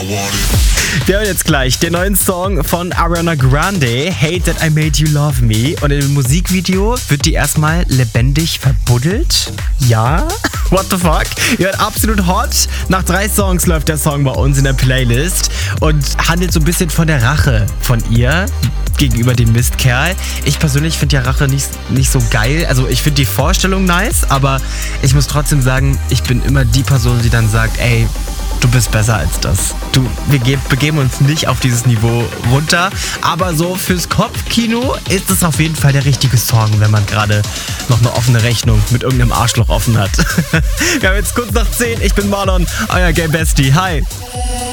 Wir hören jetzt gleich den neuen Song von Ariana Grande, Hate That I Made You Love Me. Und im Musikvideo wird die erstmal lebendig verbuddelt. Ja? What the fuck? Ihr hört Absolut Hot. Nach 3 Songs läuft der Song bei uns in der Playlist und handelt so ein bisschen von der Rache von ihr gegenüber dem Mistkerl. Ich persönlich finde ja Rache nicht so geil. Also ich finde die Vorstellung nice, aber ich muss trotzdem sagen, ich bin immer die Person, die dann sagt, ey, du bist besser als das. Wir begeben uns nicht auf dieses Niveau runter. Aber so fürs Kopfkino ist es auf jeden Fall der richtige Song, wenn man gerade noch eine offene Rechnung mit irgendeinem Arschloch offen hat. Wir haben jetzt kurz nach 10. Ich bin Marlon, euer Gay Bestie. Hi.